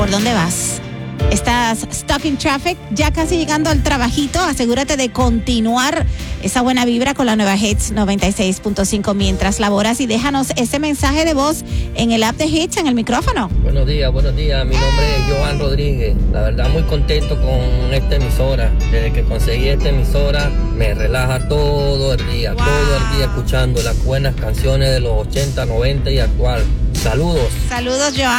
¿Por dónde vas? ¿Estás stuck in traffic? Ya casi llegando al trabajito. Asegúrate de continuar esa buena vibra con la nueva Hits 96.5 mientras laboras, y déjanos ese mensaje de voz en el app de Hits, en el micrófono. Buenos días. Mi nombre es Joan Rodríguez. La verdad, muy contento con esta emisora. Desde que conseguí esta emisora, me relaja todo el día, escuchando las buenas canciones de los 80, 90 y actual. Saludos. Saludos, Joan.